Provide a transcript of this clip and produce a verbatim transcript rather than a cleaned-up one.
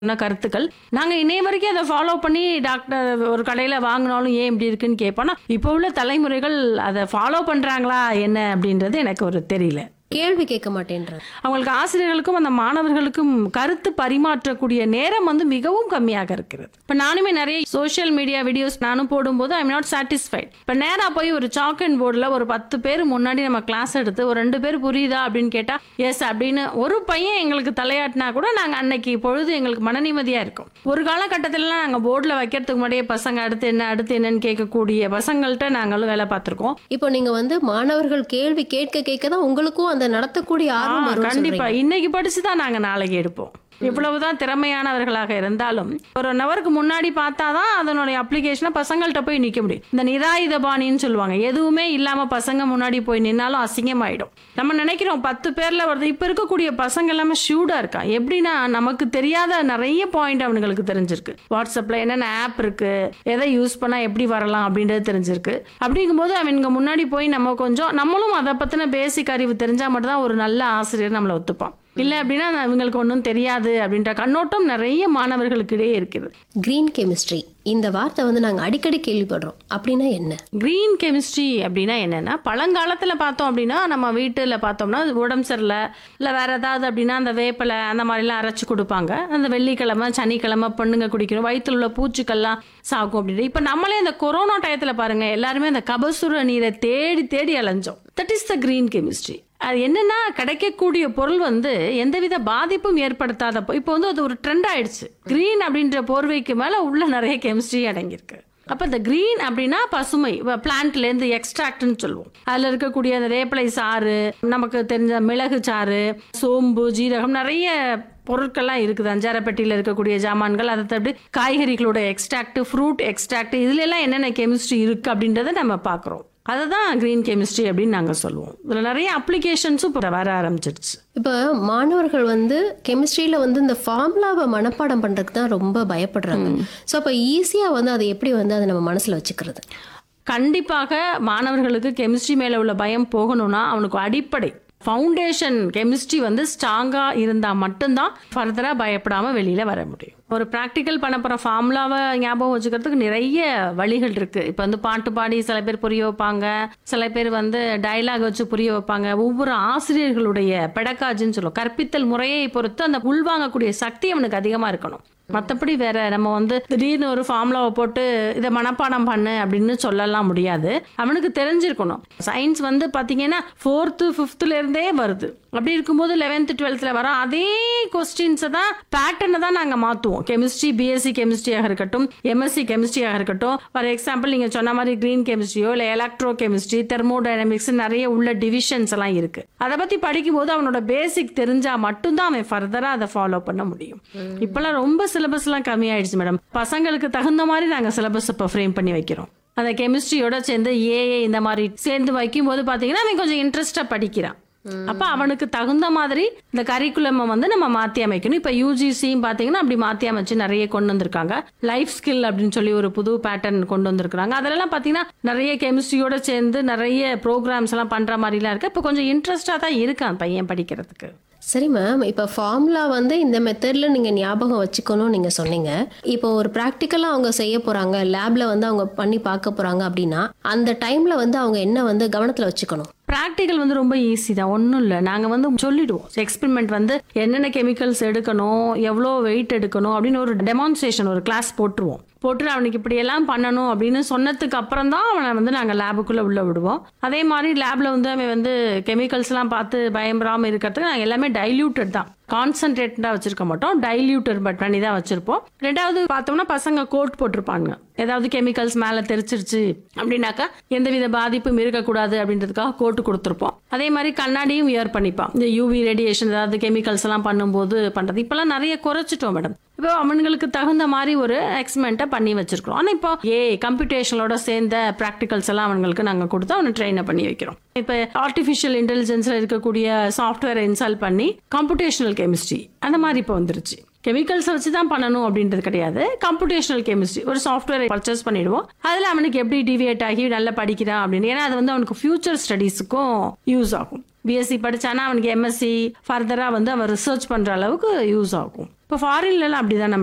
கருத்துக்கள் நாங்க இன்னைய வரைக்கும் அதை ஃபாலோ பண்ணி டாக்டர் ஒரு கடையில வாங்கினாலும் ஏன் இப்படி இருக்குன்னு கேட்போம். இப்போ உள்ள தலைமுறைகள் அதை ஃபாலோ பண்றாங்களா என்ன அப்படின்றது எனக்கு ஒரு தெரியல. கேள்வி கேட்க மாட்டேன்றாங்க. அவங்களுக்கு ஆசிரியர்களுக்கும் அந்த மாணவர்களுக்கும் கருத்து பரிமாற்றக்கூடிய நேரம் வந்து மிகவும் கம்மியாக இருக்கிறது. இப்போ நானுமே நிறைய சோஷியல் மீடியா வீடியோஸ் நானும் போடும்போது ஐ எம் நாட் சாட்டிஸ்ஃபைட். இப்போ நேராக போய் ஒரு சாக் அண்ட் போர்டில் ஒரு பத்து பேர் முன்னாடி நம்ம கிளாஸ் எடுத்து ஒரு ரெண்டு பேர் புரியுதா அப்படின்னு கேட்டால் எஸ் அப்படின்னு ஒரு பையன் எங்களுக்கு தலையாட்டினா கூட நாங்கள் அன்னைக்கு பொழுது எங்களுக்கு மன நிம்மதியாக இருக்கும். ஒரு காலகட்டத்திலலாம் நாங்கள் போர்டில் வைக்கிறதுக்கு முன்னாடியே பசங்க அடுத்து என்ன அடுத்து என்னன்னு கேட்கக்கூடிய பசங்கள்கிட்ட நாங்களும் வேலை பார்த்துருக்கோம். இப்போ நீங்க வந்து மாணவர்கள் கேள்வி கேட்க கேட்க தான் உங்களுக்கும் அந்த நடத்தக்கூடிய ஆர்வம் வரும். கண்டிப்பா இன்னைக்கு படிச்சுதான் நாங்க நாளைக்கு எடுப்போம். எவ்வளவுதான் திறமையானவர்களாக இருந்தாலும் ஒரு நவருக்கு முன்னாடி பார்த்தாதான் அதனுடைய அப்ளிகேஷனை பசங்கள்கிட்ட போய் நிக்க முடியும். இந்த நிராயுத பாணின்னு சொல்லுவாங்க. எதுவுமே இல்லாம பசங்க முன்னாடி போய் நின்னாலும் அசிங்கமாயிடும். நம்ம நினைக்கிறோம் பத்து பேர்ல வருது. இப்ப இருக்கக்கூடிய பசங்க எல்லாமே ஷூடா இருக்கா. எப்படின்னா நமக்கு தெரியாத நிறைய பாயிண்ட் அவங்களுக்கு தெரிஞ்சிருக்கு. வாட்ஸ்அப்ல என்னென்ன ஆப் இருக்கு, எதை யூஸ் பண்ணா எப்படி வரலாம் அப்படின்றது தெரிஞ்சிருக்கு. அப்படிங்கும்போது அவங்க முன்னாடி போய் நம்ம கொஞ்சம் நம்மளும் அதை பத்தின பேசிக் அறிவு தெரிஞ்சா மட்டும் தான் ஒரு நல்ல ஆசிரியர் நம்மளை ஒத்துப்பான். இல்லை அப்படின்னா அவங்களுக்கு ஒன்றும் தெரியாது அப்படின்ற கண்ணோட்டம் நிறைய மாணவர்களுக்கு இடையே இருக்குது. கிரீன் கெமிஸ்ட்ரி இந்த வார்த்தை வந்து நாங்கள் அடிக்கடி கேள்விப்படுறோம். அப்படின்னா என்ன? கிரீன் கெமிஸ்ட்ரி அப்படின்னா என்னன்னா பழங்காலத்தில் பார்த்தோம் அப்படின்னா நம்ம வீட்டில் பார்த்தோம்னா உடம்பு சரியில்லை இல்லை வேற ஏதாவது அப்படின்னா அந்த வேப்பிலை அந்த மாதிரிலாம் அரைச்சி கொடுப்பாங்க. அந்த வெள்ளிக்கிழமை சனிக்கிழமை பொண்ணுங்க குடிக்கணும், வயிற்றுல உள்ள பூச்சிக்கெல்லாம் சாகும் அப்படின்னு. இப்போ நம்மளே இந்த கொரோனா டயத்தில் பாருங்க எல்லாருமே அந்த கபசுர நீரை தேடி தேடி அலைஞ்சோம். That is the green chemistry. அது என்னன்னா கிடைக்கக்கூடிய பொருள் வந்து எந்தவித பாதிப்பும் ஏற்படுத்தாத இப்போ வந்து அது ஒரு ட்ரெண்ட் ஆயிடுச்சு. கிரீன் அப்படின்ற போர்வைக்கு மேல உள்ள நிறைய கெமிஸ்ட்ரி அடங்கியிருக்கு. அப்ப இந்த கிரீன் அப்படின்னா பசுமை, பிளான்ட்ல இருந்து எக்ஸ்ட்ராக்ட்னு சொல்லுவோம். அதுல இருக்கக்கூடிய அந்த வேப்பிலை சாறு, நமக்கு தெரிஞ்ச மிளகு சாறு, சோம்பு, ஜீரகம், நிறைய பொருட்கள்லாம் இருக்குது. அஞ்சாரப்பட்டியில் இருக்கக்கூடிய ஜாமான்கள், அதை தவிர காய்கறிகளோட எக்ஸ்ட்ராக்ட், ஃப்ரூட் எக்ஸ்ட்ராக்ட், இதுல எல்லாம் என்னென்ன கெமிஸ்ட்ரி இருக்கு அப்படின்றத நம்ம பாக்குறோம். அதுதான் கிரீன் கெமிஸ்ட்ரி அப்படின்னு நாங்கள் சொல்லுவோம். இதில் நிறைய அப்ளிகேஷன்ஸும் இப்போ வர ஆரம்பிச்சிருச்சு. இப்போ மாணவர்கள் வந்து கெமிஸ்ட்ரியில் வந்து இந்த ஃபார்முலாவை மனப்பாடம் பண்ணுறதுக்கு தான் ரொம்ப பயப்படுறாங்க. ஸோ அப்போ ஈஸியாக வந்து அதை எப்படி வந்து அதை நம்ம மனசில் வச்சுக்கிறது? கண்டிப்பாக மாணவர்களுக்கு கெமிஸ்ட்ரி மேலே உள்ள பயம் போகணும்னா அவனுக்கு அடிப்படை ஃபவுண்டேஷன் கெமிஸ்ட்ரி வந்து ஸ்ட்ராங்கா இருந்தா மட்டும்தான் ஃபர்தரா பயப்படாம வெளியில வர முடியும். ஒரு ப்ராக்டிக்கல் பண்ண போற ஃபார்முலாவை ஞாபகம் வச்சுக்கிறதுக்கு நிறைய வழிகள் இருக்கு. இப்போ வந்து பாட்டு பாடி சில பேர் புரிய வைப்பாங்க, சில பேர் வந்து டயலாக் வச்சு புரிய வைப்பாங்க. ஒவ்வொரு ஆசிரியர்களுடைய பெடகாஜின்னு சொல்லுவோம், கற்பித்தல் முறையை பொறுத்து அந்த உள்வாங்கக்கூடிய சக்தி அவனுக்கு அதிகமா இருக்கணும். மற்றபடி வேற நம்ம வந்து திடீர்னு ஒரு ஃபார்முலாவை போட்டு இதை மனப்பாடம் பண்ணு அப்படின்னு சொல்லலாம் முடியாது. அவனுக்கு தெரிஞ்சிருக்கணும். சயின்ஸ் வந்து பார்த்தீங்கன்னா ஃபோர்த்து ஃபிஃப்த்ல இருந்தே வருது. அப்படி இருக்கும்போது லெவன்த் டுவெல்த்ல வர அதே கொஸ்டின்ஸை தான் பேட்டர்னை தான் நாங்கள் மாற்றுவோம். கெமிஸ்ட்ரி பிஎஸ்சி கெமிஸ்ட்ரியாக இருக்கட்டும், எம்எஸ்சி கெமிஸ்ட்ரியாக இருக்கட்டும். ஃபார் எக்ஸாம்பிள் நீங்கள் சொன்ன மாதிரி கிரீன் கெமிஸ்ட்ரியோ இல்லை எலக்ட்ரோ கெமிஸ்ட்ரி, தெர்மோடைனமிக்ஸ் நிறைய உள்ள டிவிஷன்ஸ் எல்லாம் இருக்கு. அதை பற்றி படிக்கும்போது அவனோட பேசிக் தெரிஞ்சா மட்டும்தான் அவன் ஃபர்தராக அதை ஃபாலோ பண்ண முடியும். இப்பெல்லாம் ரொம்ப சிலபஸ் எல்லாம் கம்மி ஆயிடுச்சு மேடம். பசங்களுக்கு தகுந்த மாதிரி நாங்கள் சிலபஸ் இப்போ ஃப்ரேம் பண்ணி வைக்கிறோம். அந்த கெமிஸ்ட்ரியோட சேர்ந்து ஏஏ இந்த மாதிரி சேர்ந்து வைக்கும் போது பார்த்தீங்கன்னா அவன் கொஞ்சம் இன்ட்ரெஸ்டா படிக்கிறான். அப்ப அவனுக்கு தகுந்த மாதிரி இந்த கரிக்குலம் வந்து நம்ம மாத்தி அமைக்கணும். இப்ப யூஜிசியும் பாத்தீங்கன்னா அப்படி மாத்தி அமைச்சு நிறைய கொண்டு வந்திருக்காங்க. லைஃப் ஸ்கில் அப்படின்னு சொல்லி ஒரு புது பேட்டர்ன் கொண்டு வந்திருக்காங்க. அதெல்லாம் பாத்தீங்கன்னா நிறைய கெமிஸ்ட்ரியோட சேர்ந்து நிறைய ப்ரோக்ராம்ஸ் எல்லாம் பண்ற மாதிரி எல்லாம் இருக்கு. இப்ப கொஞ்சம் இன்ட்ரெஸ்டா தான் இருக்கான் பையன் படிக்கிறதுக்கு. சரி மேம், இப்போ ஃபார்முலா வந்து இந்த மெத்தடில் நீங்கள் ஞாபகம் வச்சுக்கணும்னு நீங்கள் சொன்னீங்க. இப்போ ஒரு ப்ராக்டிக்கலாக அவங்க செய்ய போகிறாங்க, லேபில் வந்து அவங்க பண்ணி பார்க்க போகிறாங்க அப்படின்னா அந்த டைமில் வந்து அவங்க என்ன வந்து கவனத்தில் வச்சுக்கணும்? ப்ராக்டிக்கல் வந்து ரொம்ப ஈஸி தான், ஒன்றும் இல்லை. நாங்கள் வந்து சொல்லிடுவோம் எக்ஸ்பெரிமெண்ட் வந்து என்னென்ன கெமிக்கல்ஸ் எடுக்கணும், எவ்வளோ வெயிட் எடுக்கணும் அப்படின்னு ஒரு டெமான்ஸ்ட்ரேஷன் ஒரு கிளாஸ் போட்டுருவோம். போட்டு அவனுக்கு இப்படியெல்லாம் பண்ணணும் அப்படின்னு சொன்னதுக்கு அப்புறம் தான் அவனை வந்து நாங்கள் லேபுக்குள்ளே உள்ள விடுவோம். அதே மாதிரி லேபில் வந்து அவன் வந்து கெமிக்கல்ஸ்லாம் பார்த்து பயம்படாமல் இருக்கிறதுக்கு நாங்கள் எல்லாமே டைல்யூட்டட் தான், கான்சன்ட்ரேட்டடாக வச்சிருக்க மாட்டோம், டைல்யூட்டர் பட் பண்ணி தான் வச்சிருப்போம். ரெண்டாவது பார்த்தோம்னா பசங்க கோட் போட்டிருப்பாங்க. ஏதாவது கெமிக்கல்ஸ் மேலே தெரிச்சிருச்சு அப்படின்னாக்கா எந்தவித பாதிப்பும் இருக்கக்கூடாது அப்படின்றதுக்காக கோட்டு கொடுத்துருப்போம். அதே மாதிரி கண்ணாடியும் வியர் பண்ணிப்பான். இந்த யூவி ரேடியேஷன் ஏதாவது கெமிக்கல்ஸ் எல்லாம் பண்ணும்போது பண்றது இப்பெல்லாம் நிறைய குறைச்சிட்டோம் மேடம். இப்போ அவனுங்களுக்கு தகுந்த மாதிரி ஒரு எக்ஸ்பெரிமெண்ட்டை பண்ணி வச்சிருக்கிறோம். ஆனால் இப்போ ஏ கம்ப்யூட்டேஷனோட சேர்ந்த ப்ராக்டிகல்ஸ் எல்லாம் அவங்களுக்கு நாங்கள் கொடுத்து அவனை ட்ரெயினை பண்ணி வைக்கிறோம். இப்போ ஆர்டிஃபிஷியல் இன்டெலிஜென்ஸ்ல இருக்கக்கூடிய சாஃப்ட்வேரை இன்ஸ்டால் பண்ணி கம்ப்யூட்டேஷனல் கெமிஸ்ட்ரி அந்த மாதிரி இப்போ வந்துருச்சு. கெமிக்கல்ஸை வச்சு தான் பண்ணணும் அப்படின்றது கிடையாது. கம்ப்யூட்டேஷனல் கெமிஸ்ட்ரி ஒரு சாஃப்ட்வேர் பர்ச்சேஸ் பண்ணிடுவோம். அதில் அவனுக்கு எப்படி டிவியேட் ஆகி நல்லா படிக்கிறான் அப்படின்னு. ஏன்னா அது வந்து அவனுக்கு ஃபியூச்சர் ஸ்டடீஸுக்கும் யூஸ் ஆகும். பிஎஸ்சி படிச்சானா அவனுக்கு எம்எஸ்சி ஃபர்தரா வந்து அவன் ரிசர்ச் பண்ற அளவுக்கு யூஸ் ஆகும். இப்போ ஃபாரின்லலாம் அப்படி தான் நம்ம